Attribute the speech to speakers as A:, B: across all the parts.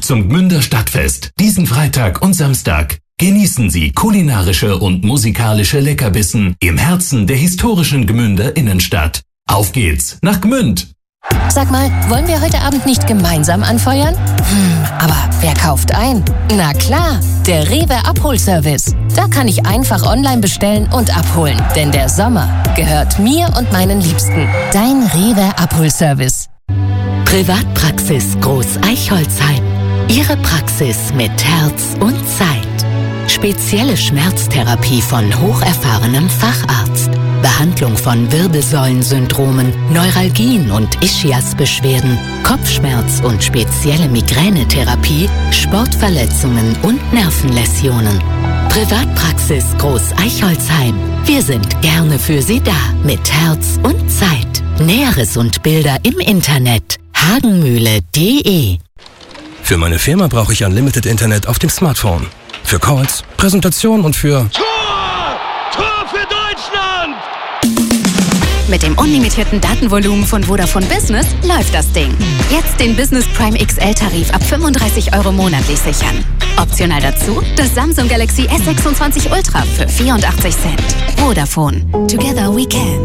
A: zum Gmünder Stadtfest. Diesen Freitag und Samstag genießen Sie kulinarische und musikalische Leckerbissen im Herzen der historischen Gmünder Innenstadt. Auf geht's nach Gmünd!
B: Sag mal, wollen wir heute Abend nicht gemeinsam anfeuern? Aber wer kauft ein? Na klar, der Rewe Abholservice. Da kann ich einfach online bestellen und abholen. Denn der Sommer gehört mir und meinen Liebsten. Dein Rewe Abholservice.
C: Privatpraxis Groß Eichholzheim. Ihre Praxis mit Herz und Zeit. Spezielle Schmerztherapie von hocherfahrenem Facharzt. Behandlung von Wirbelsäulensyndromen, Neuralgien und Ischiasbeschwerden, Kopfschmerz und spezielle Migränetherapie, Sportverletzungen und Nervenläsionen. Privatpraxis Groß Eichholzheim. Wir sind gerne für Sie da mit Herz und Zeit. Näheres und Bilder im Internet hagenmühle.de.
D: Für meine Firma brauche ich Unlimited Internet auf dem Smartphone. Für Calls, Präsentationen und für...
E: Tor für Deutschland!
F: Mit dem unlimitierten Datenvolumen von Vodafone Business läuft das Ding. Jetzt den Business Prime XL-Tarif ab 35 € monatlich sichern. Optional dazu das Samsung Galaxy S26 Ultra für 84 Cent. Vodafone. Together we can.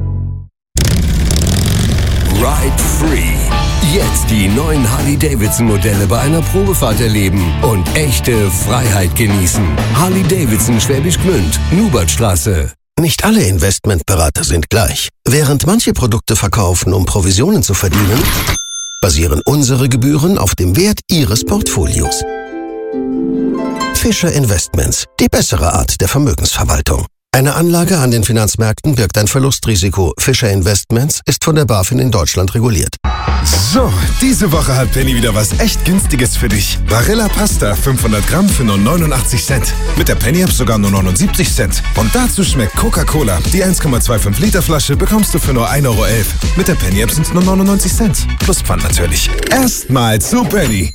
G: Ride Free. Jetzt die neuen Harley-Davidson-Modelle bei einer Probefahrt erleben und echte Freiheit genießen. Harley-Davidson Schwäbisch Gmünd, Nubertstraße.
H: Nicht alle Investmentberater sind gleich. Während manche Produkte verkaufen, um Provisionen zu verdienen, basieren unsere Gebühren auf dem Wert Ihres Portfolios. Fischer Investments, die bessere Art der Vermögensverwaltung. Eine Anlage an den Finanzmärkten birgt ein Verlustrisiko. Fischer Investments ist von der BaFin in Deutschland reguliert.
I: So, diese Woche hat Penny wieder was echt Günstiges für dich. Barilla Pasta 500 Gramm für nur 89 Cent. Mit der Penny-App sogar nur 79 Cent. Und dazu schmeckt Coca-Cola. Die 1,25 Liter Flasche bekommst du für nur 1,11 €. Mit der Penny-App sind es nur 99 Cent. Plus Pfand natürlich. Erstmal zu Penny.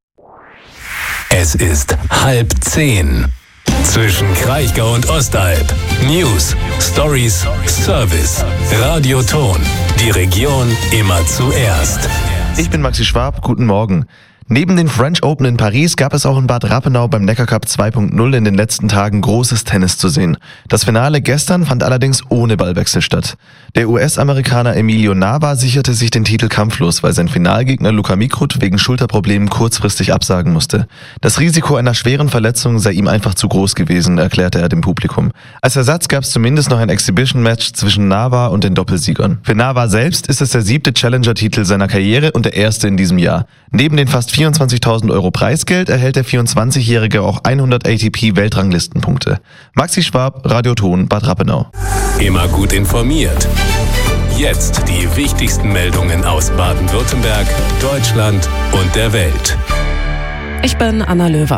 A: Es ist 9:30. Zwischen Kraichgau und Ostalb. News, Stories, Service. Radio Ton. Die Region immer zuerst.
J: Ich bin Maxi Schwab, guten Morgen. Neben den French Open in Paris gab es auch in Bad Rappenau beim Neckar Cup 2.0 in den letzten Tagen großes Tennis zu sehen. Das Finale gestern fand allerdings ohne Ballwechsel statt. Der US-Amerikaner Emilio Nava sicherte sich den Titel kampflos, weil sein Finalgegner Luka Mikrut wegen Schulterproblemen kurzfristig absagen musste. Das Risiko einer schweren Verletzung sei ihm einfach zu groß gewesen, erklärte er dem Publikum. Als Ersatz gab es zumindest noch ein Exhibition-Match zwischen Nava und den Doppelsiegern. Für Nava selbst ist es der 7. Challenger-Titel seiner Karriere und der erste in diesem Jahr. Neben den fast 24.000 € Preisgeld erhält der 24-Jährige auch 100 ATP-Weltranglistenpunkte. Maxi Schwab, Radio Ton, Bad Rappenau.
A: Immer gut informiert. Jetzt die wichtigsten Meldungen aus Baden-Württemberg, Deutschland und der Welt.
K: Ich bin Anna Löwer.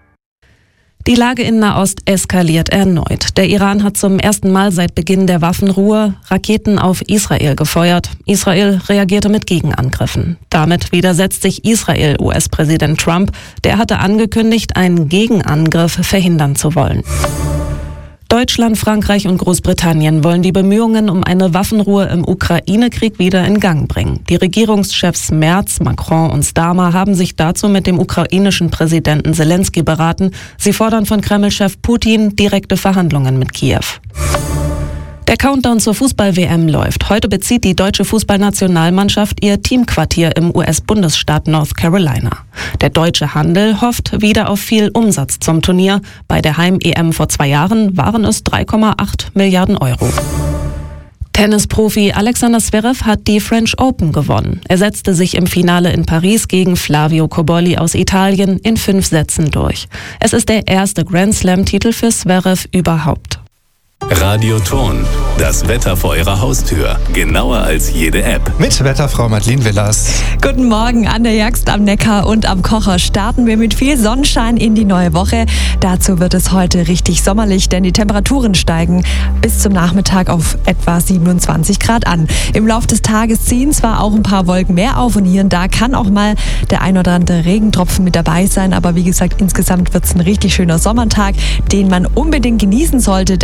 K: Die Lage in Nahost eskaliert erneut. Der Iran hat zum ersten Mal seit Beginn der Waffenruhe Raketen auf Israel gefeuert. Israel reagierte mit Gegenangriffen. Damit widersetzt sich Israel US-Präsident Trump. Der hatte angekündigt, einen Gegenangriff verhindern zu wollen. Deutschland, Frankreich und Großbritannien wollen die Bemühungen um eine Waffenruhe im Ukraine-Krieg wieder in Gang bringen. Die Regierungschefs Merz, Macron und Starmer haben sich dazu mit dem ukrainischen Präsidenten Zelensky beraten. Sie fordern von Kreml-Chef Putin direkte Verhandlungen mit Kiew. Der Countdown zur Fußball-WM läuft. Heute bezieht die deutsche Fußballnationalmannschaft ihr Teamquartier im US-Bundesstaat North Carolina. Der deutsche Handel hofft wieder auf viel Umsatz zum Turnier. Bei der Heim-EM vor 2 Jahren waren es 3,8 Milliarden €. Tennisprofi Alexander Zverev hat die French Open gewonnen. Er setzte sich im Finale in Paris gegen Flavio Cobolli aus Italien in 5 Sätzen durch. Es ist der erste Grand-Slam-Titel für Zverev überhaupt.
A: Radio Ton, das Wetter vor Ihrer Haustür. Genauer als jede App.
L: Mit Wetterfrau Madeleine Villas.
M: Guten Morgen an der Jagst am Neckar und am Kocher. Starten wir mit viel Sonnenschein in die neue Woche. Dazu wird es heute richtig sommerlich, denn die Temperaturen steigen bis zum Nachmittag auf etwa 27 Grad an. Im Laufe des Tages ziehen zwar auch ein paar Wolken mehr auf und hier und da kann auch mal der ein oder andere Regentropfen mit dabei sein. Aber wie gesagt, insgesamt wird es ein richtig schöner Sommertag, den man unbedingt genießen sollte, denn der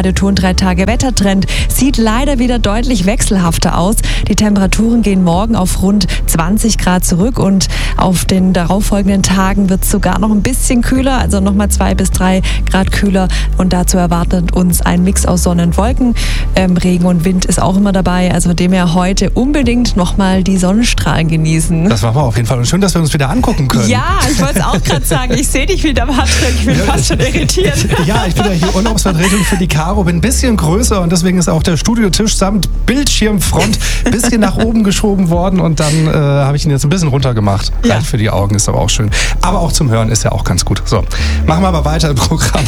M: Radio Ton 3 Tage Wettertrend sieht leider wieder deutlich wechselhafter aus. Die Temperaturen gehen morgen auf rund 20 Grad zurück und auf den darauffolgenden Tagen wird es sogar noch ein bisschen kühler, also nochmal 2 bis 3 Grad kühler und dazu erwartet uns ein Mix aus Sonne und Wolken. Regen und Wind ist auch immer dabei, also von dem her heute unbedingt nochmal die Sonnenstrahlen genießen.
L: Das machen wir auf jeden Fall und schön, dass wir uns wieder angucken können.
M: Ja, ich wollte es auch gerade sagen, ich sehe dich wieder, Patrick, ich bin fast schon irritiert.
L: Ja, ich bin ja hier Urlaubsvertretung für die Caro, bin ein bisschen größer und deswegen ist auch der Studiotisch samt Bildschirmfront ein bisschen nach oben geschoben worden und dann habe ich ihn jetzt ein bisschen runtergemacht. Ja. Reicht für die Augen, ist aber auch schön. Aber auch zum Hören ist ja auch ganz gut. So, machen wir aber weiter im Programm.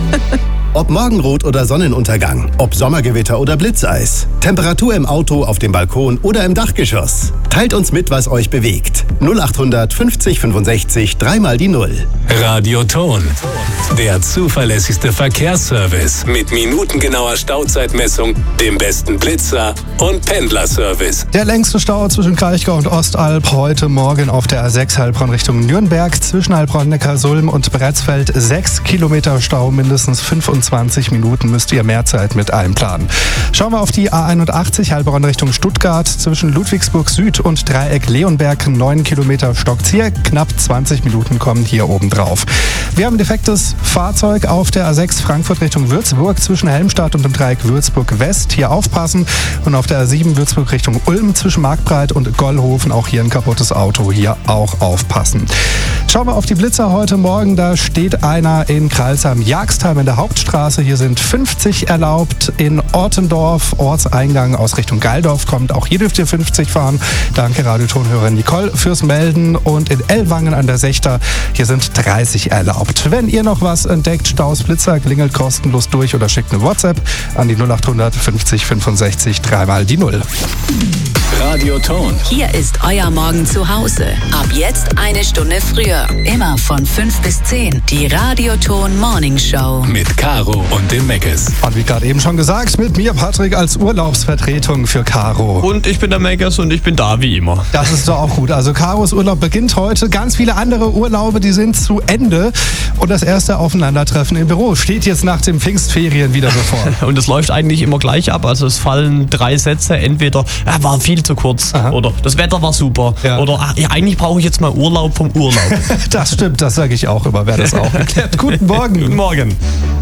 H: Ob Morgenrot oder Sonnenuntergang, ob Sommergewitter oder Blitzeis, Temperatur im Auto, auf dem Balkon oder im Dachgeschoss. Teilt uns mit, was euch bewegt. 0800 50 65 3 die 0.
A: Radio Ton, der zuverlässigste Verkehrsservice mit minutengenauer Stauzeitmessung, dem besten Blitzer und Pendlerservice.
L: Der längste Stau zwischen Kraichgau und Ostalb heute Morgen auf der A6 Heilbronn Richtung Nürnberg, zwischen Heilbronn, Neckarsulm und Bretzfeld 6 Kilometer Stau, mindestens 25 Minuten müsst ihr mehr Zeit mit einplanen. Schauen wir auf die A81 Heilbronn Richtung Stuttgart, zwischen Ludwigsburg Süd und Dreieck Leonberg 9 Kilometer Stockzier, knapp 20 Minuten kommen hier oben drauf. Wir haben ein defektes Fahrzeug auf der A6 Frankfurt Richtung Würzburg, zwischen Helmstadt und dem Dreieck Würzburg West, hier aufpassen, und auf der A7 Würzburg Richtung Ulm zwischen Marktbreit und Gollhofen, auch hier ein kaputtes Auto, hier auch aufpassen. Schauen wir auf die Blitzer heute Morgen, da steht einer in Kralsheim-Jagstheim in der Hauptstraße, hier sind 50 erlaubt, in Ortendorf, Ortseingang aus Richtung Geildorf kommt, auch hier dürft ihr 50 fahren. Danke Radiotonhörerin Nicole fürs Melden, und in Ellwangen an der Sechter, hier sind 30 erlaubt. Wenn ihr noch was entdeckt, Staus, Blitzer, klingelt kostenlos durch oder schickt eine WhatsApp an die 0800 50 65 3 die 0.
A: Radio Ton.
C: Hier ist euer Morgen zu Hause. Ab jetzt eine Stunde früher. Immer von 5 bis 10. Die Radio Ton Morning Show.
A: Mit Caro und dem Meckes.
L: Und wie gerade eben schon gesagt, mit mir Patrick als Urlaubsvertretung für Caro.
N: Und ich bin der Meckes und ich bin da wie immer.
L: Das ist doch auch gut. Also Caros Urlaub beginnt heute. Ganz viele andere Urlaube, die sind zu Ende. Und das erste Aufeinandertreffen im Büro steht jetzt nach den Pfingstferien wieder bevor.
N: Und es läuft eigentlich immer gleich ab. Also es fallen 3 Sätze. Entweder, war viel zu kurz. Aha. Oder das Wetter war super. Ja. Oder eigentlich brauche ich jetzt mal Urlaub vom Urlaub.
L: Das stimmt, das sage ich auch immer. Wer das auch erklärt. Guten Morgen.
N: Guten Morgen.